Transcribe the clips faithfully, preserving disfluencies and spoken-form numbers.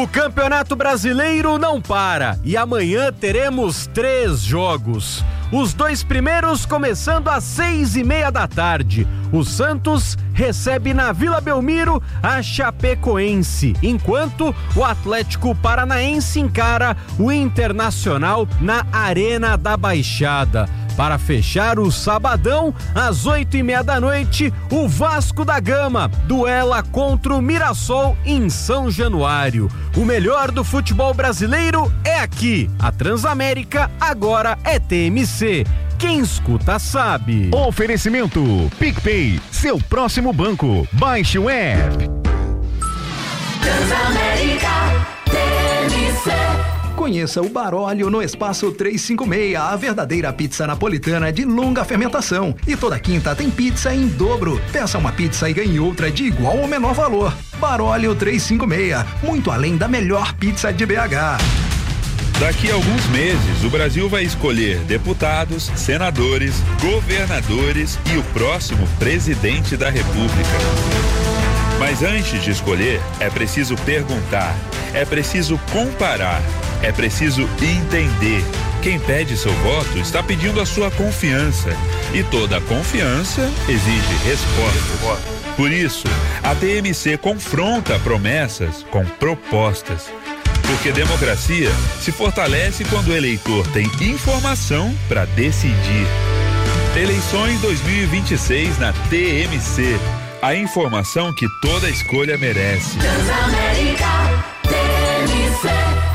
O Campeonato Brasileiro não para e amanhã teremos três jogos. Os dois primeiros começando às seis e meia da tarde. O Santos recebe na Vila Belmiro a Chapecoense, enquanto o Atlético Paranaense encara o Internacional na Arena da Baixada. Para fechar o sabadão, às oito e meia da noite, o Vasco da Gama duela contra o Mirassol em São Januário. O melhor do futebol brasileiro é aqui. A Transamérica agora é T M C. Quem escuta sabe. Oferecimento PicPay, seu próximo banco. Baixe o app. Transamérica T M C. Conheça o Baróleo no Espaço trezentos e cinquenta e seis, a verdadeira pizza napolitana de longa fermentação. E toda quinta tem pizza em dobro. Peça uma pizza e ganhe outra de igual ou menor valor. Baróleo trezentos e cinquenta e seis, muito além da melhor pizza de B H. Daqui a alguns meses, o Brasil vai escolher deputados, senadores, governadores e o próximo presidente da República. Mas antes de escolher, é preciso perguntar, é preciso comparar, é preciso entender. Quem pede seu voto está pedindo a sua confiança. E toda confiança exige resposta. Por isso, a T M C confronta promessas com propostas. Porque democracia se fortalece quando o eleitor tem informação para decidir. Eleições dois mil e vinte e seis na T M C. A informação que toda escolha merece. Transamérica T M C.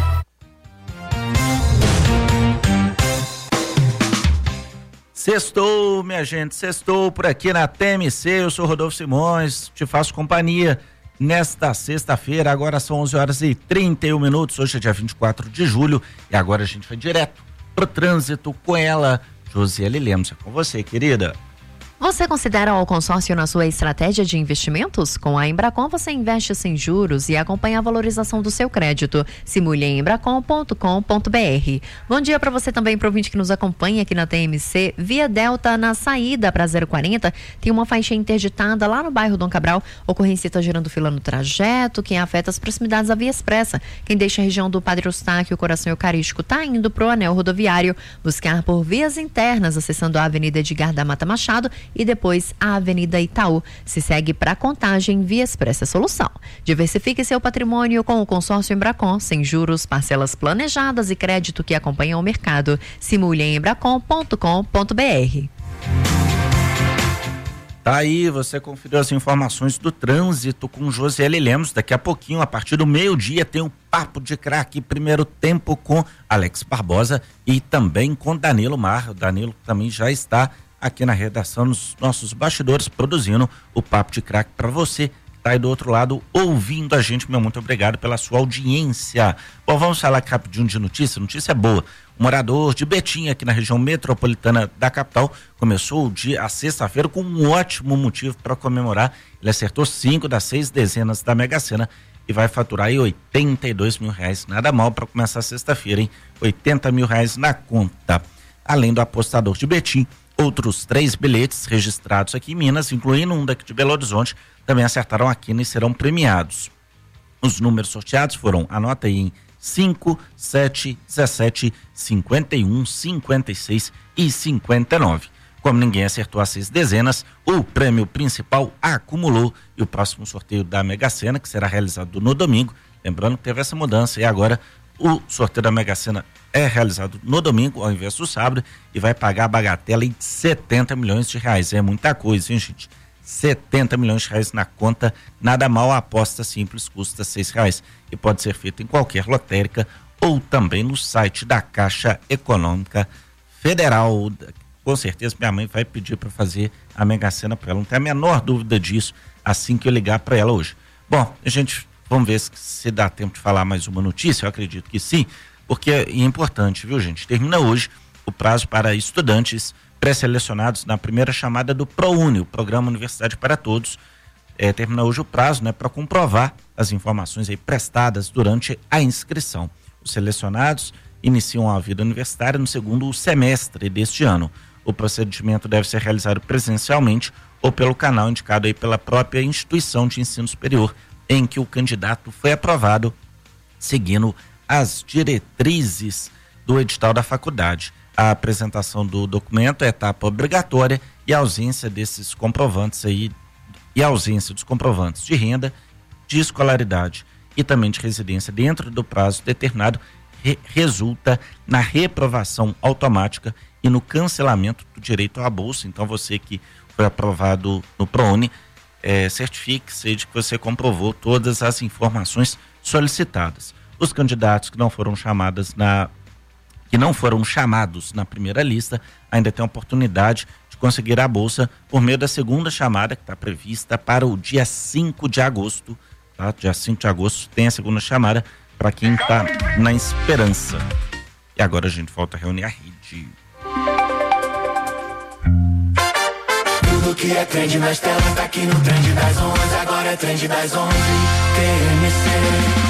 Sextou, minha gente, sextou por aqui na T M C. Eu sou Rodolfo Simões, te faço companhia nesta sexta-feira. Agora são onze horas e trinta e um minutos. Hoje é dia vinte e quatro de julho e agora a gente vai direto pro trânsito com ela, Josiele Lemos. É com você, querida. Você considera o consórcio na sua estratégia de investimentos? Com a Embracon você investe sem juros e acompanha a valorização do seu crédito. Simule em embracon ponto com ponto b r. Bom dia para você também, pro ouvinte que nos acompanha aqui na T M C. Via Delta, na saída para zero quarenta, tem uma faixa interditada lá no bairro Dom Cabral. Ocorrência está gerando fila no trajeto, que afeta as proximidades da Via Expressa. Quem deixa a região do Padre Eustáquio, o Coração Eucarístico, está indo pro anel rodoviário, buscar por vias internas, acessando a Avenida Edgar da Mata Machado e depois a Avenida Itaú. Se segue para Contagem, Via Expressa Solução. Diversifique seu patrimônio com o consórcio Embracon, sem juros, parcelas planejadas e crédito que acompanham o mercado. Simule em embracon ponto com ponto b r. Tá aí, você conferiu as informações do trânsito com Josiele Lemos. Daqui a pouquinho, a partir do meio-dia, tem o Papo de Craque, primeiro tempo com Alex Barbosa e também com Danilo Mar. O Danilo também já está aqui na redação, nos nossos bastidores, produzindo o Papo de Craque para você que está aí do outro lado ouvindo a gente. Meu muito obrigado pela sua audiência. Bom, vamos falar aqui rapidinho de notícia. Notícia boa. O morador de Betim, aqui na região metropolitana da capital, começou o dia, a sexta-feira, com um ótimo motivo para comemorar. Ele acertou cinco das seis dezenas da Mega Sena e vai faturar aí oitenta e dois mil reais. Nada mal para começar a sexta-feira, hein? oitenta mil reais na conta. Além do apostador de Betim, outros três bilhetes registrados aqui em Minas, incluindo um daqui de Belo Horizonte, também acertaram aqui e serão premiados. Os números sorteados foram, anota aí, em cinco, sete, dezessete, cinquenta e um, cinquenta e seis e cinquenta e nove. Como ninguém acertou as seis dezenas, o prêmio principal acumulou e o próximo sorteio da Mega Sena, que será realizado no domingo, lembrando que teve essa mudança e agora o sorteio da Mega Sena é realizado no domingo ao invés do sábado e vai pagar a bagatela de setenta milhões de reais. É muita coisa, hein, gente? setenta milhões de reais na conta, nada mal. A aposta simples custa seis reais e pode ser feita em qualquer lotérica ou também no site da Caixa Econômica Federal. Com certeza minha mãe vai pedir para fazer a Mega Sena para ela, não tem a menor dúvida disso, assim que eu ligar para ela hoje. Bom, a gente, vamos ver se, se dá tempo de falar mais uma notícia, eu acredito que sim, porque é importante, viu, gente? Termina hoje o prazo para estudantes pré-selecionados na primeira chamada do ProUni, o Programa Universidade para Todos. É, termina hoje o prazo, né, para comprovar as informações aí prestadas durante a inscrição. Os selecionados iniciam a vida universitária no segundo semestre deste ano. O procedimento deve ser realizado presencialmente ou pelo canal indicado aí pela própria instituição de ensino superior em que o candidato foi aprovado, seguindo as diretrizes do edital da faculdade. A apresentação do documento é etapa obrigatória e a ausência desses comprovantes aí, e a ausência dos comprovantes de renda, de escolaridade e também de residência dentro do prazo determinado re- resulta na reprovação automática e no cancelamento do direito à bolsa. Então você que foi aprovado no ProUni, é, certifique-se de que você comprovou todas as informações solicitadas. Os candidatos que não foram chamados na que não foram chamados na primeira lista ainda têm a oportunidade de conseguir a bolsa por meio da segunda chamada, que está prevista para o dia cinco de agosto. Tá? Dia cinco de agosto tem a segunda chamada para quem está na esperança. E agora a gente volta a reunir a rede. Tudo que é trend nas telas tá aqui no Trend das onze. Agora é Trend das onze. T M C.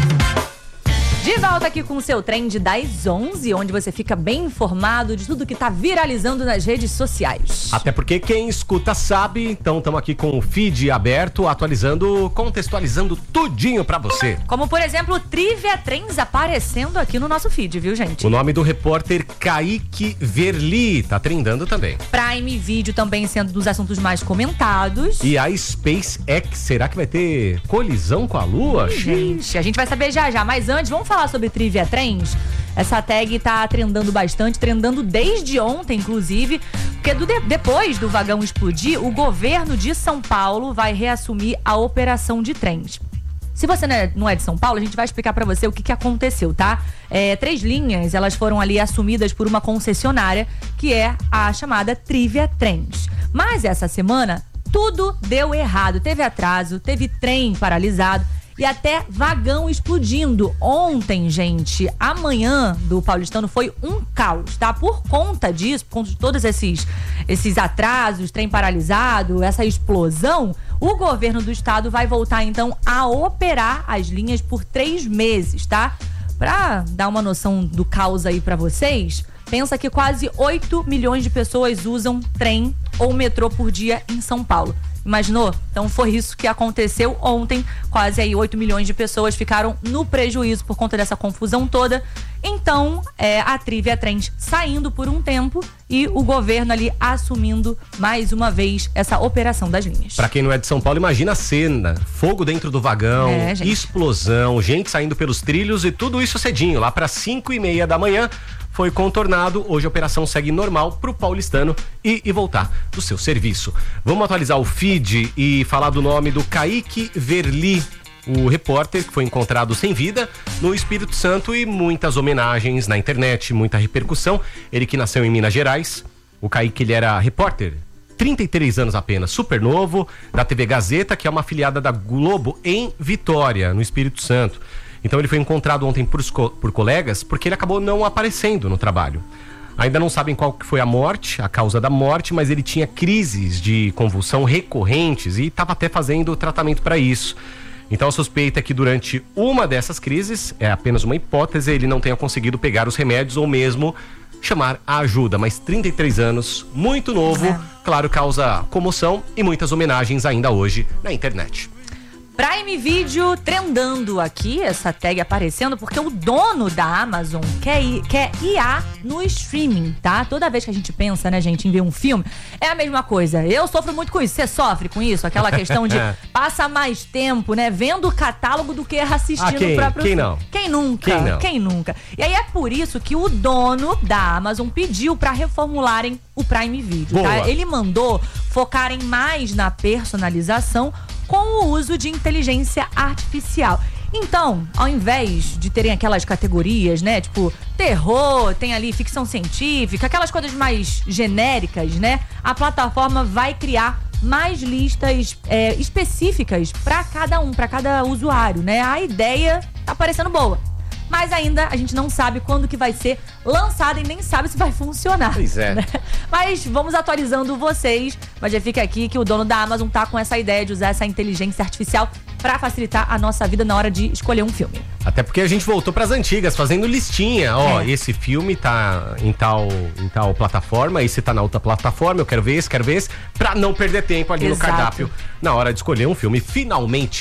De volta aqui com o seu Trend das onze, onde você fica bem informado de tudo que tá viralizando nas redes sociais. Até porque quem escuta sabe, então estamos aqui com o feed aberto, atualizando, contextualizando tudinho pra você. Como, por exemplo, Trivia Trends aparecendo aqui no nosso feed, viu, gente? O nome do repórter Kaique Verli tá trendando também. Prime Video também sendo dos assuntos mais comentados. E a SpaceX, será que vai ter colisão com a Lua? Gente, a gente vai saber já já, mas antes, vamos falar sobre Trivia Trends. Essa tag tá trendando bastante, trendando desde ontem, inclusive, porque do de, depois do vagão explodir, o governo de São Paulo vai reassumir a operação de trens. Se você não é, não é de São Paulo, a gente vai explicar pra você o que, que aconteceu, tá? É, três linhas, elas foram ali assumidas por uma concessionária, que é a chamada Trivia Trends. Mas essa semana, tudo deu errado. Teve atraso, teve trem paralisado e até vagão explodindo. Ontem, gente, a manhã do Paulistano foi um caos, tá? Por conta disso, por conta de todos esses, esses atrasos, trem paralisado, essa explosão, o governo do estado vai voltar, então, a operar as linhas por três meses, tá? Pra dar uma noção do caos aí pra vocês, pensa que quase oito milhões de pessoas usam trem ou metrô por dia em São Paulo. Imaginou? Então foi isso que aconteceu ontem. Quase aí oito milhões de pessoas ficaram no prejuízo por conta dessa confusão toda. Então, é, a Trivia Trends saindo por um tempo e o governo ali assumindo mais uma vez essa operação das linhas. Pra quem não é de São Paulo, imagina a cena. Fogo dentro do vagão, é, gente. explosão, gente saindo pelos trilhos e tudo isso cedinho, lá para cinco e meia da manhã. Foi contornado, hoje a operação segue normal pro paulistano ir e voltar do seu serviço. Vamos atualizar o feed e falar do nome do Kaique Verli, o repórter que foi encontrado sem vida no Espírito Santo e muitas homenagens na internet, muita repercussão. Ele que nasceu em Minas Gerais, o Kaique ele era repórter, trinta e três anos apenas, super novo, da T V Gazeta, que é uma afiliada da Globo em Vitória, no Espírito Santo. Então ele foi encontrado ontem por, por colegas porque ele acabou não aparecendo no trabalho. Ainda não sabem qual que foi a morte, a causa da morte, mas ele tinha crises de convulsão recorrentes e estava até fazendo tratamento para isso. Então a suspeita é que durante uma dessas crises, é apenas uma hipótese, ele não tenha conseguido pegar os remédios ou mesmo chamar a ajuda. Mas trinta e três anos, muito novo, é. Claro, causa comoção e muitas homenagens ainda hoje na internet. Prime Video trendando aqui, essa tag aparecendo, porque o dono da Amazon quer, ir, quer I A no streaming, tá? Toda vez que a gente pensa, né, gente, em ver um filme, é a mesma coisa. Eu sofro muito com isso. Você sofre com isso? Aquela questão de passa mais tempo, né, vendo o catálogo do que assistindo ah, quem? o próprio quem filme. Não? Quem nunca? Quem não? Quem nunca? E aí é por isso que o dono da Amazon pediu pra reformularem o Prime Video, Boa. tá? Ele mandou focarem mais na personalização com o uso de inteligência artificial. Então, ao invés de terem aquelas categorias, né, tipo terror, tem ali ficção científica, aquelas coisas mais genéricas, né, a plataforma vai criar mais listas é, específicas para cada um, para cada usuário, né? A ideia tá parecendo boa, mas ainda a gente não sabe quando que vai ser lançada e nem sabe se vai funcionar. Pois é. Né? Mas vamos atualizando vocês, mas já fica aqui que o dono da Amazon tá com essa ideia de usar essa inteligência artificial para facilitar a nossa vida na hora de escolher um filme. Até porque a gente voltou pras antigas, fazendo listinha. Ó, é. esse filme tá em tal, em tal plataforma, esse tá na outra plataforma, eu quero ver esse, quero ver esse, pra não perder tempo ali Exato. no cardápio, na hora de escolher um filme. Finalmente,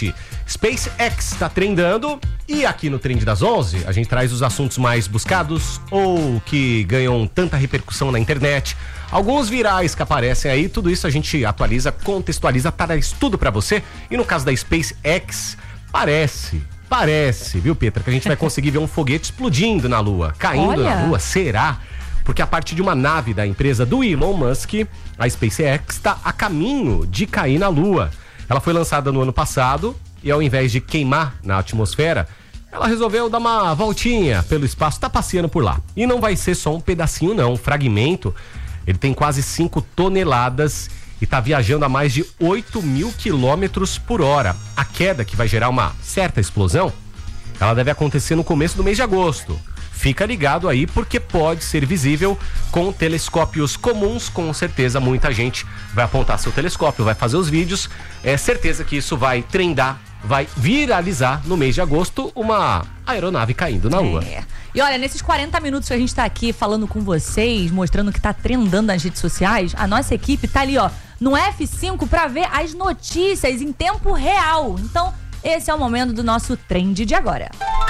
SpaceX está trendando e aqui no Trend das onze a gente traz os assuntos mais buscados ou que ganham tanta repercussão na internet. Alguns virais que aparecem aí, tudo isso a gente atualiza, contextualiza, traz tudo pra você. E no caso da SpaceX, parece, parece, viu, Petra, que a gente vai conseguir ver um foguete explodindo na Lua, caindo Olha. na Lua, será? Porque a partir de uma nave da empresa do Elon Musk, a SpaceX está a caminho de cair na Lua. Ela foi lançada no ano passado e ao invés de queimar na atmosfera, ela resolveu dar uma voltinha pelo espaço, tá passeando por lá. E não vai ser só um pedacinho não, um fragmento. Ele tem quase cinco toneladas e tá viajando a mais de oito mil quilômetros por hora. A queda, que vai gerar uma certa explosão, ela deve acontecer no começo do mês de agosto. Fica ligado aí porque pode ser visível com telescópios comuns. Com certeza muita gente vai apontar seu telescópio, vai fazer os vídeos. É certeza que isso vai trendar, vai viralizar no mês de agosto uma aeronave caindo na Lua. É. E olha, nesses quarenta minutos que a gente tá aqui falando com vocês, mostrando o que tá trendando nas redes sociais, a nossa equipe tá ali, ó, no F cinco pra ver as notícias em tempo real. Então, esse é o momento do nosso Trend de agora.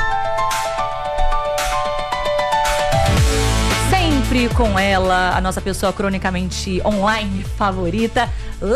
Sempre com ela, a nossa pessoa cronicamente online favorita,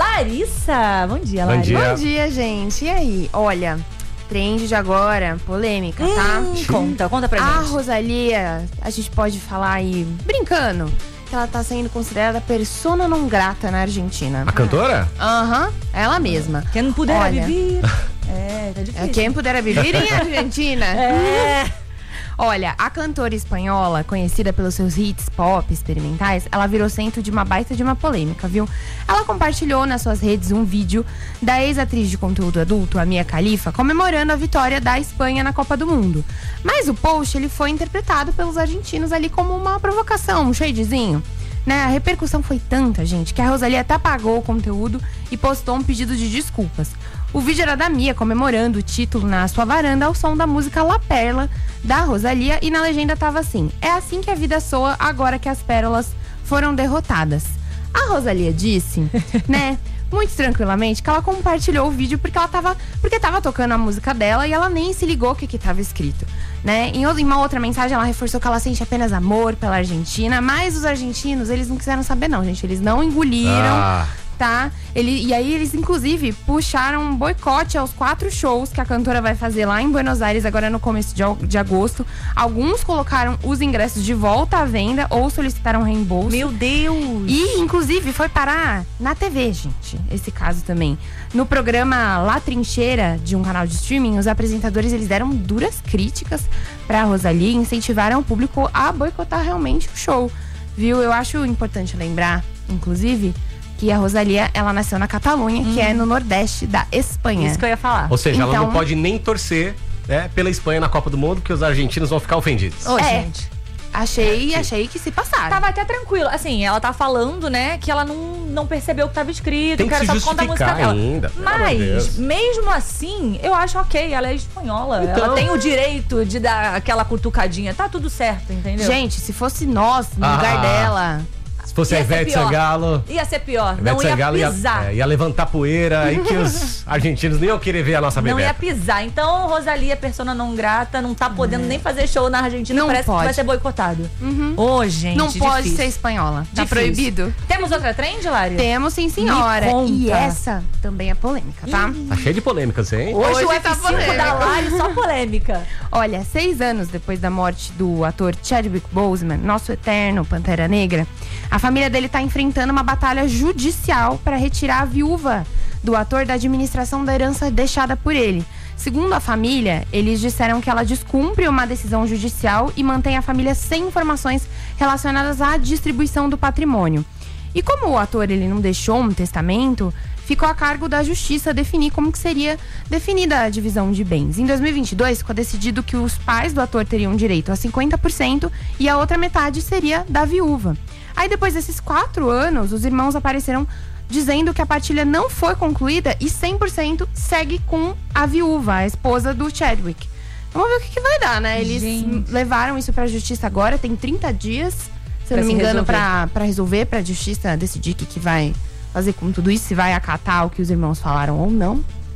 Larissa. Bom dia, Bom Larissa. dia. Bom dia, gente. E aí? Olha, trend de agora, polêmica, tá? Hum, conta, conta pra A gente. Rosalia, a gente pode falar aí, brincando, que ela tá sendo considerada persona non grata na Argentina. A cantora? Aham, ela mesma. Quem não puder Olha, viver. É, tá é difícil. quem puder viver em Argentina. É. Olha, a cantora espanhola, conhecida pelos seus hits pop experimentais, ela virou centro de uma baita de uma polêmica, viu? Ela compartilhou nas suas redes um vídeo da ex-atriz de conteúdo adulto, a Mia Khalifa, comemorando a vitória da Espanha na Copa do Mundo. Mas o post, ele foi interpretado pelos argentinos ali como uma provocação, um shadezinho. Né? A repercussão foi tanta, gente, que a Rosalia até apagou o conteúdo e postou um pedido de desculpas. O vídeo era da Mia comemorando o título na sua varanda ao som da música La Perla, da Rosalia, e na legenda tava assim: é assim que a vida soa agora que as pérolas foram derrotadas. A Rosalia disse, né, muito tranquilamente, que ela compartilhou o vídeo porque ela tava, porque tava tocando a música dela e ela nem se ligou o que que tava escrito, né? Em, em uma outra mensagem ela reforçou que ela sente apenas amor pela Argentina, mas os argentinos, eles não quiseram saber não, gente, eles não engoliram. Ah. Tá? Ele, e aí eles, inclusive, puxaram um boicote aos quatro shows que a cantora vai fazer lá em Buenos Aires, agora no começo de, de agosto. Alguns colocaram os ingressos de volta à venda ou solicitaram reembolso. Meu Deus! E, inclusive, foi parar na T V, gente, esse caso também. No programa La Trincheira, de um canal de streaming, os apresentadores, eles deram duras críticas pra Rosalia e incentivaram o público a boicotar realmente o show, viu? Eu acho importante lembrar, inclusive, que a Rosalia, ela nasceu na Catalunha, hum. que é no nordeste da Espanha. Isso que eu ia falar. Ou seja, então, ela não pode nem torcer, né, pela Espanha na Copa do Mundo, porque os argentinos vão ficar ofendidos. Ô, é, gente. Achei, achei que se passaram. Tava até tranquilo. Assim, ela tá falando, né, que ela não, não percebeu o que tava escrito, Tem que que era se só contar a música justificar dela. ainda, pelo amor de Mas, Deus. mesmo assim, eu acho ok, ela é espanhola. Então- Ela tem o direito de dar aquela cutucadinha. Tá tudo certo, entendeu? Gente, se fosse nós no Ah. lugar dela... Se fosse a Ia ser Ivete pior. Sangalo, Ia ser pior. Ivete Não ia Sangalo ia, pisar. é, ia levantar poeira e que os argentinos nem iam querer ver a nossa Não ia bebê. pisar. Então, Rosalia, persona não grata, não tá podendo nem fazer show na Argentina. Não Parece pode. que vai ser boicotado. Uhum. Ô, gente, não pode difícil. ser espanhola. Tá Difícil. proibido? Temos outra trend, Lari? Temos, sim, senhora. Me conta. E essa também é polêmica, tá? Tá cheio de polêmicas, hein? Hoje, o Hoje F tá cinco polêmica. da Lari, só polêmica. Olha, seis anos depois da morte do ator Chadwick Boseman, nosso eterno Pantera Negra, a família dele tá enfrentando uma batalha judicial para retirar a viúva do ator da administração da herança deixada por ele. Segundo a família, eles disseram que ela descumpre uma decisão judicial e mantém a família sem informações relacionadas à distribuição do patrimônio. E como o ator ele não deixou um testamento, ficou a cargo da justiça definir como que seria definida a divisão de bens. Em dois mil e vinte e dois, ficou decidido que os pais do ator teriam direito a cinquenta por cento e a outra metade seria da viúva. Aí depois desses quatro anos, os irmãos apareceram dizendo que a partilha não foi concluída e cem por cento segue com a viúva, a esposa do Chadwick. Vamos ver o que, que vai dar, né? Eles Gente. levaram isso pra justiça agora, tem trinta dias, se eu Pra não me se engano, resolver. pra, pra resolver, pra justiça decidir o que, que vai fazer com tudo isso, se vai acatar o que os irmãos falaram ou não.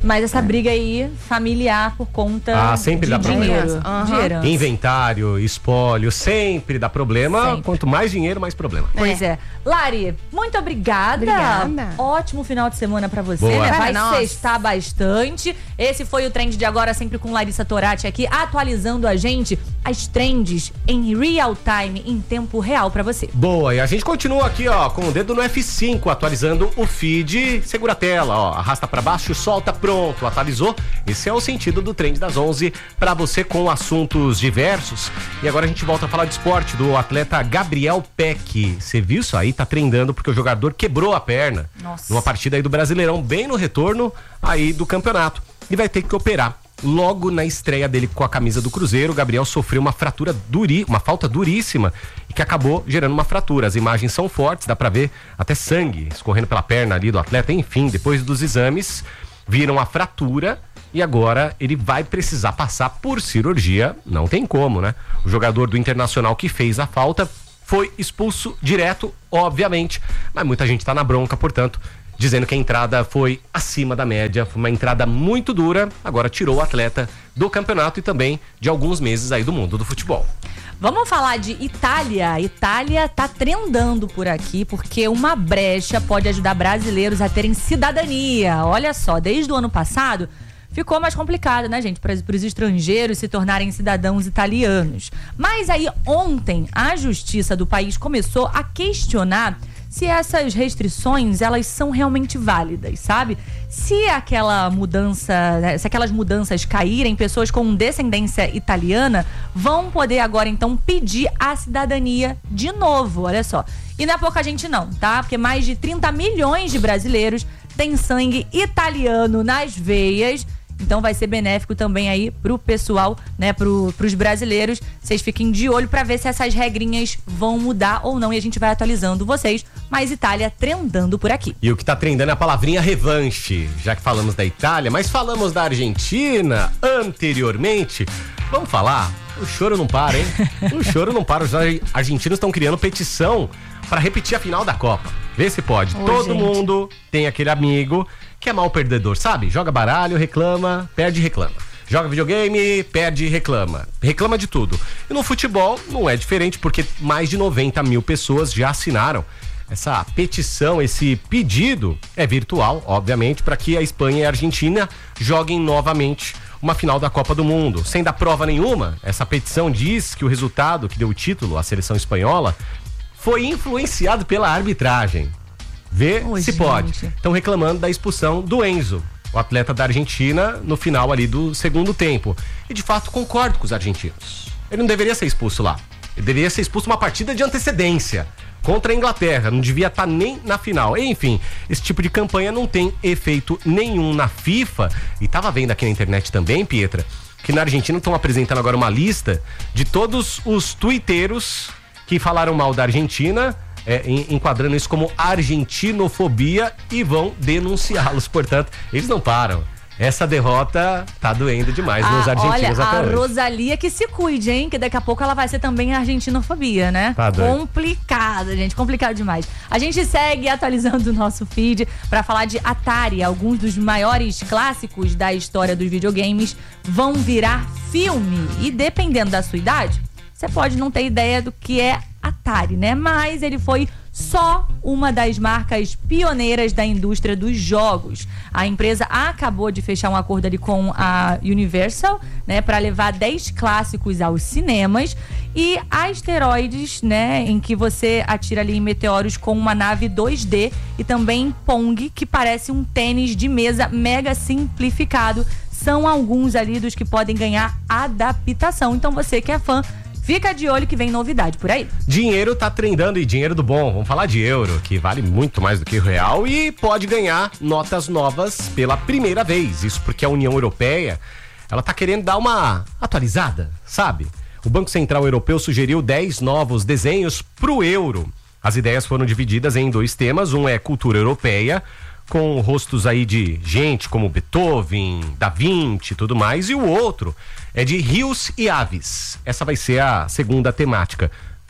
Mas essa briga aí, familiar, por conta ah, sempre de dá dinheiro. problema. Uhum. De herança. Inventário, espólio, sempre dá problema. Sempre. Quanto mais dinheiro, mais problema. Pois é. Lari, muito obrigada. Obrigada. Ótimo final de semana pra você, Boa. né? Vai Nossa. sextar bastante. Esse foi o Trend de Agora, sempre com Larissa Torati aqui, atualizando a gente as trends em real time, em tempo real pra você. Boa, e a gente continua aqui, ó, com o dedo no F cinco, atualizando o feed. Segura a tela, ó, arrasta pra baixo, solta, pronto, atualizou. Esse é o sentido do Trend das onze pra você, com assuntos diversos. E agora a gente volta a falar de esporte, do atleta Gabriel Peck. Você viu isso aí? Tá trendando porque o jogador quebrou a perna. Nossa. Numa partida aí do Brasileirão, bem no retorno aí do campeonato. E vai ter que operar. Logo na estreia dele com a camisa do Cruzeiro, o Gabriel sofreu uma fratura duri, uma falta duríssima e que acabou gerando uma fratura. As imagens são fortes, dá pra ver até sangue escorrendo pela perna ali do atleta. Enfim, depois dos exames, viram a fratura e agora ele vai precisar passar por cirurgia. Não tem como, né? O jogador do Internacional que fez a falta foi expulso direto, obviamente, mas muita gente tá na bronca, portanto, dizendo que a entrada foi acima da média, foi uma entrada muito dura, agora tirou o atleta do campeonato e também de alguns meses aí do mundo do futebol. Vamos falar de Itália. Itália tá trendando por aqui porque uma brecha pode ajudar brasileiros a terem cidadania. Olha só, desde o ano passado ficou mais complicado, né, gente, para os estrangeiros se tornarem cidadãos italianos. Mas aí ontem a justiça do país começou a questionar se essas restrições, elas são realmente válidas, sabe? Se aquela mudança, se aquelas mudanças caírem, pessoas com descendência italiana vão poder agora, então, pedir a cidadania de novo, olha só. E não é pouca gente não, tá? Porque mais de trinta milhões de brasileiros têm sangue italiano nas veias. Então vai ser benéfico também aí pro pessoal, né, pro, pros brasileiros. Vocês fiquem de olho pra ver se essas regrinhas vão mudar ou não e a gente vai atualizando vocês. Mas Itália trendando por aqui. E o que tá trendando é a palavrinha revanche, já que falamos da Itália, mas falamos da Argentina anteriormente. Vamos falar? O choro não para, hein? O choro não para. Os argentinos estão criando petição para repetir a final da Copa. Vê se pode. Ô, Todo gente. mundo tem aquele amigo que é mal perdedor, sabe? Joga baralho, reclama, perde e reclama. Joga videogame, perde e reclama. Reclama de tudo. E no futebol não é diferente, porque mais de noventa mil pessoas já assinaram essa petição, esse pedido. É virtual, obviamente, para que a Espanha e a Argentina joguem novamente uma final da Copa do Mundo. Sem dar prova nenhuma, essa petição diz que o resultado que deu o título à seleção espanhola foi influenciado pela arbitragem. Vê Ô, se gente. pode. Estão reclamando da expulsão do Enzo, o atleta da Argentina, no final ali do segundo tempo. E de fato concordo com os argentinos. Ele não deveria ser expulso lá. Ele deveria ser expulso uma partida de antecedência contra a Inglaterra. Não devia estar nem na final. Enfim, esse tipo de campanha não tem efeito nenhum na FIFA. E tava vendo aqui na internet também, Pietra, que na Argentina estão apresentando agora uma lista de todos os tuiteiros que falaram mal da Argentina, é, enquadrando isso como argentinofobia, e vão denunciá-los. Portanto, eles não param. Essa derrota tá doendo demais nos Ah, argentinos olha, até a hoje. Rosalia que se cuide, hein? Que daqui a pouco ela vai ser também argentinofobia, né? Tá doido. Complicado, gente. Complicado demais. A gente segue atualizando o nosso feed pra falar de Atari. Alguns dos maiores clássicos da história dos videogames vão virar filme. E dependendo da sua idade, você pode não ter ideia do que é Atari, né? Mas ele foi só uma das marcas pioneiras da indústria dos jogos. A empresa acabou de fechar um acordo ali com a Universal, né, para levar dez clássicos aos cinemas, e Asteroids, né, em que você atira ali em meteoros com uma nave dois D, e também Pong, que parece um tênis de mesa mega simplificado. São alguns ali dos que podem ganhar adaptação. Então você que é fã, fica de olho que vem novidade por aí. Dinheiro tá trendando, e dinheiro do bom. Vamos falar de euro, que vale muito mais do que o real e pode ganhar notas novas pela primeira vez. Isso porque a União Europeia, ela tá querendo dar uma atualizada, sabe? O Banco Central Europeu sugeriu dez novos desenhos pro euro. As ideias foram divididas em dois temas. Um é cultura europeia, com rostos aí de gente como Beethoven, Da Vinci e tudo mais, e o outro é de rios e aves. Essa vai ser a segunda temática.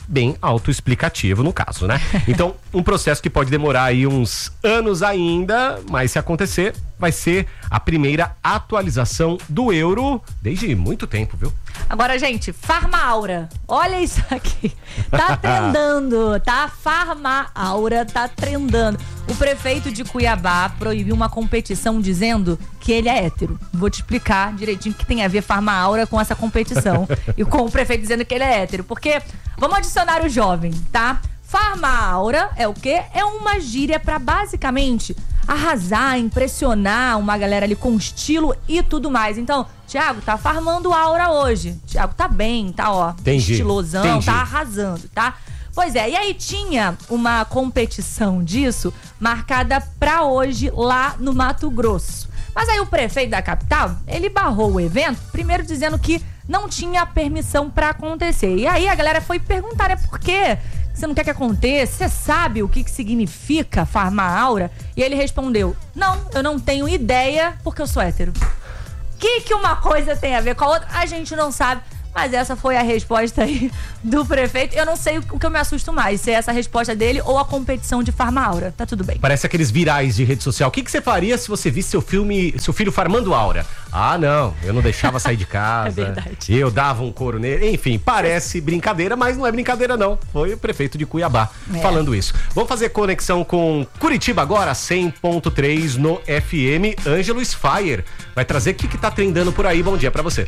bem autoexplicativo no caso, né? Então, um processo que pode demorar aí uns anos ainda, mas se acontecer, vai ser a primeira atualização do euro desde muito tempo, viu? Agora, gente, Farmaura, olha isso aqui, tá trendando, tá? Farmaura tá trendando. O prefeito de Cuiabá proibiu uma competição dizendo que ele é hétero. Vou te explicar direitinho o que tem a ver Farmaura com essa competição e com o prefeito dizendo que ele é hétero, porque vamos adicionar o jovem, tá? Farmaura é o quê? É uma gíria pra basicamente arrasar, impressionar uma galera ali com estilo e tudo mais. Então, Thiago tá farmando aura hoje. Thiago tá bem, tá ó, Entendi. estilosão, Entendi. tá arrasando, tá? Pois é, e aí tinha uma competição disso marcada pra hoje lá no Mato Grosso. Mas aí o prefeito da capital, ele barrou o evento, primeiro dizendo que não tinha permissão pra acontecer. E aí a galera foi perguntar, né, por quê? Você não quer que aconteça? Você sabe o que, que significa farmar aura? E ele respondeu, não, eu não tenho ideia porque eu sou hétero. O que, que uma coisa tem a ver com a outra? A gente não sabe. Mas essa foi a resposta aí do prefeito. Eu não sei o que eu me assusto mais, se é essa resposta dele ou a competição de farma-aura. Tá tudo bem. Parece aqueles virais de rede social. O que, que você faria se você visse seu filme, seu filho farmando aura? Ah, não, eu não deixava sair de casa. É verdade. Eu dava um couro nele. Enfim, parece brincadeira, mas não é brincadeira não. Foi o prefeito de Cuiabá É. falando isso. Vamos fazer conexão com Curitiba agora, cem ponto três no F M. Ângelo Sfire vai trazer o que, que tá trendando por aí. Bom dia pra você.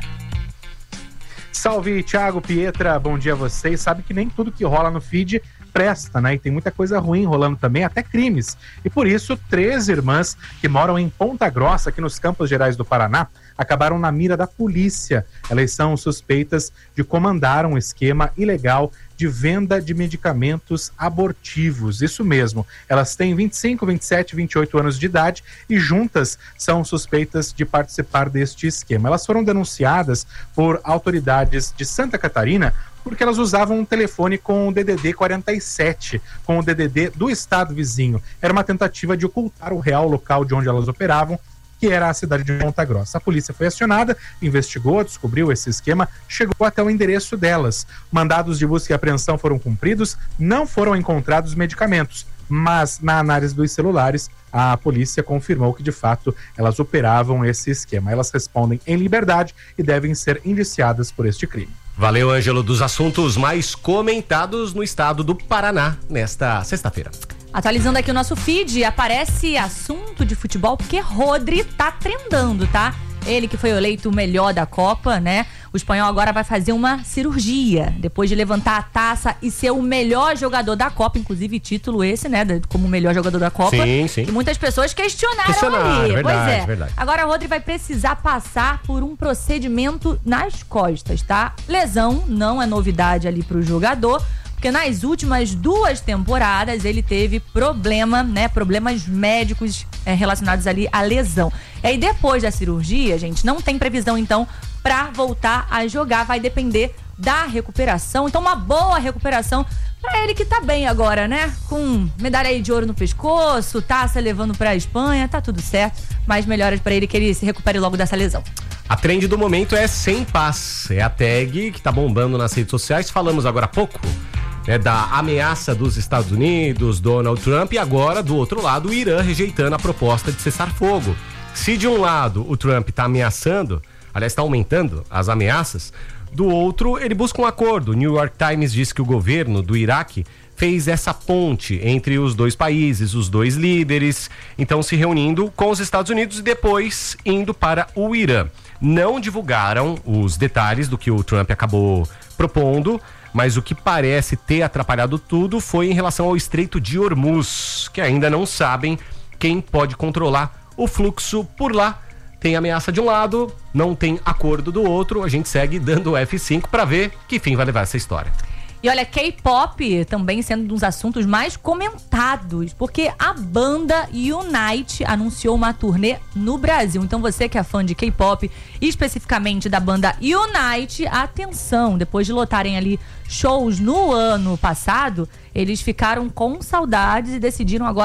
Salve, Thiago, Pietra, bom dia a vocês. Sabe que nem tudo que rola no feed presta, né? E tem muita coisa ruim rolando também, até crimes. E por isso, três irmãs que moram em Ponta Grossa, aqui nos Campos Gerais do Paraná, acabaram na mira da polícia. Elas são suspeitas de comandar um esquema ilegal de venda de medicamentos abortivos. Isso mesmo. Elas têm vinte e cinco, vinte e sete, vinte e oito anos de idade e juntas são suspeitas de participar deste esquema. Elas foram denunciadas por autoridades de Santa Catarina porque elas usavam um telefone com o D D D quarenta e sete, com o D D D do estado vizinho. Era uma tentativa de ocultar o real local de onde elas operavam, que era a cidade de Ponta Grossa. A polícia foi acionada, investigou, descobriu esse esquema, chegou até o endereço delas. Mandados de busca e apreensão foram cumpridos, não foram encontrados medicamentos, mas na análise dos celulares, a polícia confirmou que, de fato, elas operavam esse esquema. Elas respondem em liberdade e devem ser indiciadas por este crime. Valeu, Ângelo, dos assuntos mais comentados no estado do Paraná nesta sexta-feira. Atualizando aqui o nosso feed, aparece assunto de futebol porque Rodri tá trendando, tá? Ele que foi eleito o melhor da Copa, né? O espanhol agora vai fazer uma cirurgia, depois de levantar a taça e ser o melhor jogador da Copa, inclusive título esse, né? Como o melhor jogador da Copa. Sim, sim. E muitas pessoas questionaram, Questionaram, ali. verdade, pois é. verdade. Agora Rodri vai precisar passar por um procedimento nas costas, tá? Lesão não é novidade ali pro jogador, porque nas últimas duas temporadas ele teve problema, né? Problemas médicos é, relacionados ali à lesão. E aí depois da cirurgia, gente, não tem previsão então pra voltar a jogar. Vai depender da recuperação. Então uma boa recuperação pra ele que tá bem agora, né? Com medalha aí de ouro no pescoço, taça levando pra Espanha, tá tudo certo. Mas melhoras pra ele que ele se recupere logo dessa lesão. A trend do momento é Sem Paz. É a tag que tá bombando nas redes sociais. Falamos agora há pouco, né, da ameaça dos Estados Unidos, Donald Trump, e agora, do outro lado, o Irã rejeitando a proposta de cessar fogo. Se de um lado o Trump tá ameaçando, aliás, está aumentando as ameaças, do outro ele busca um acordo. O New York Times diz que o governo do Iraque fez essa ponte entre os dois países, os dois líderes, então se reunindo com os Estados Unidos e depois indo para o Irã. Não divulgaram os detalhes do que o Trump acabou propondo, mas o que parece ter atrapalhado tudo foi em relação ao Estreito de Hormuz, que ainda não sabem quem pode controlar o fluxo por lá. Tem ameaça de um lado, não tem acordo do outro. A gente segue dando o F cinco para ver que fim vai levar essa história. E olha, K-pop também sendo um dos assuntos mais comentados, porque a banda Unite anunciou uma turnê no Brasil. Então você que é fã de K-pop, especificamente da banda Unite, atenção, depois de lotarem ali shows no ano passado, eles ficaram com saudades e decidiram agora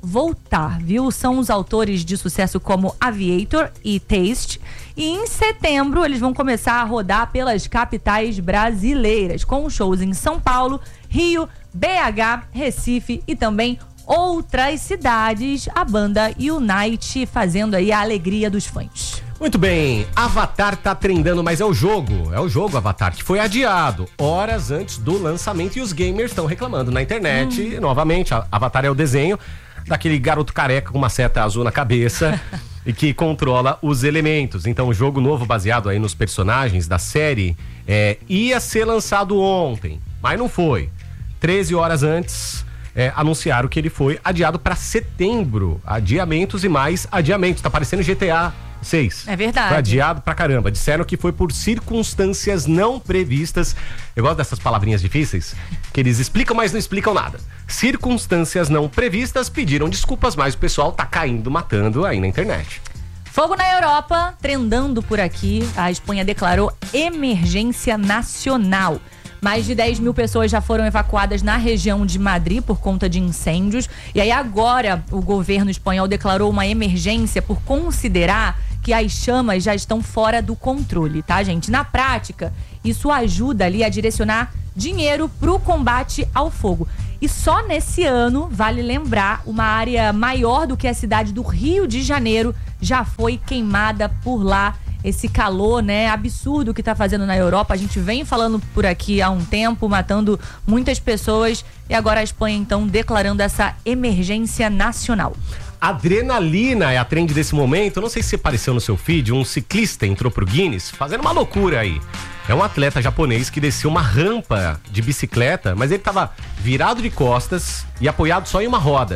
voltar, viu? São os autores de sucesso como Aviator e Taste. E em setembro eles vão começar a rodar pelas capitais brasileiras, com shows em São Paulo, Rio, B H, Recife e também outras cidades. A banda Unite fazendo aí a alegria dos fãs. Muito bem, Avatar tá trendando, mas é o jogo, é o jogo Avatar, que foi adiado horas antes do lançamento e os gamers estão reclamando na internet. Hum. Novamente, Avatar é o desenho daquele garoto careca com uma seta azul na cabeça e que controla os elementos. Então o jogo novo, baseado aí nos personagens da série, é, ia ser lançado ontem, mas não foi. treze horas antes, é, anunciaram que ele foi adiado para setembro. Adiamentos e mais adiamentos. Tá parecendo G T A seis. É verdade. Foi adiado pra caramba. Disseram que foi por circunstâncias não previstas. Eu gosto dessas palavrinhas difíceis, que eles explicam, mas não explicam nada. Circunstâncias não previstas, pediram desculpas, mas o pessoal tá caindo, matando aí na internet. Fogo na Europa, trendando por aqui. A Espanha declarou emergência nacional. Mais de dez mil pessoas já foram evacuadas na região de Madrid por conta de incêndios. E aí agora o governo espanhol declarou uma emergência por considerar que as chamas já estão fora do controle, tá, gente? Na prática, isso ajuda ali a direcionar dinheiro pro combate ao fogo. E só nesse ano, vale lembrar, uma área maior do que a cidade do Rio de Janeiro já foi queimada por lá. Esse calor, né, absurdo que tá fazendo na Europa. A gente vem falando por aqui há um tempo, matando muitas pessoas. E agora a Espanha, então, declarando essa emergência nacional. Adrenalina é a trend desse momento. Não sei se apareceu no seu feed, um ciclista entrou pro Guinness fazendo uma loucura aí. É um atleta japonês que desceu uma rampa de bicicleta, mas ele tava virado de costas e apoiado só em uma roda.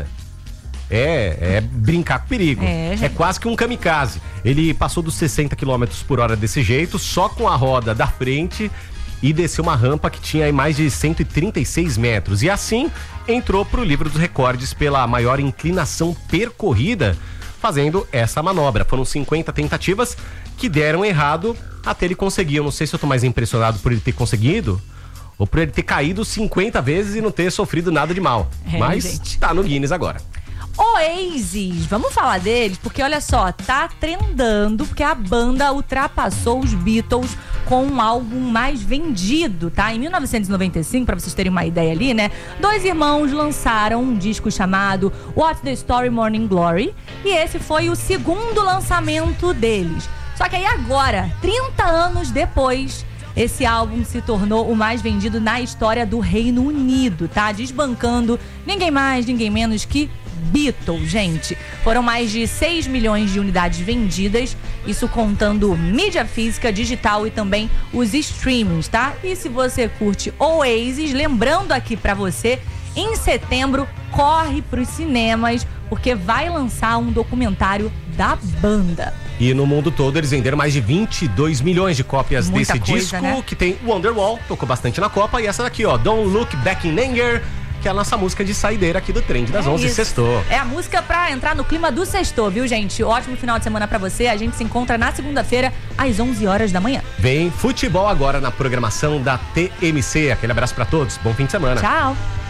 É, é brincar com perigo. É, é quase que um kamikaze. Ele passou dos sessenta quilômetros por hora desse jeito, só com a roda da frente, e desceu uma rampa que tinha aí mais de cento e trinta e seis metros. E assim entrou pro livro dos recordes pela maior inclinação percorrida fazendo essa manobra. Foram cinquenta tentativas que deram errado até ele conseguir. Eu não sei se eu tô mais impressionado por ele ter conseguido ou por ele ter caído cinquenta vezes e não ter sofrido nada de mal. É, mas gente, tá no Guinness agora. Oasis, vamos falar deles, porque olha só, tá trendando, porque a banda ultrapassou os Beatles com um álbum mais vendido, tá? Em mil novecentos e noventa e cinco, pra vocês terem uma ideia ali, né? Dois irmãos lançaram um disco chamado What's the Story Morning Glory, e esse foi o segundo lançamento deles. Só que aí agora, trinta anos depois, esse álbum se tornou o mais vendido na história do Reino Unido, tá? Desbancando ninguém mais, ninguém menos que Beatles, gente. Foram mais de seis milhões de unidades vendidas, isso contando mídia física, digital e também os streamings, tá? E se você curte Oasis, lembrando aqui pra você, em setembro, corre pros cinemas, porque vai lançar um documentário da banda. E no mundo todo eles venderam mais de vinte e dois milhões de cópias Muita desse coisa, disco, né? Que tem Wonderwall, tocou bastante na Copa, e essa daqui, ó, Don't Look Back in Anger, que é a nossa música de saideira aqui do Trend das é onze, sextou. É a música pra entrar no clima do sextou, viu, gente? Ótimo final de semana pra você. A gente se encontra na segunda-feira, às onze horas da manhã. Vem futebol agora na programação da T M C. Aquele abraço pra todos. Bom fim de semana. Tchau.